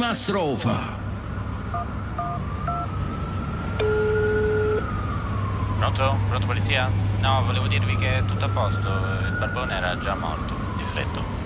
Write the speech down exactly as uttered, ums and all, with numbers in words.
la strofa. Pronto? Pronto polizia? No, volevo dirvi che è tutto a posto, il barbone era già morto, di freddo.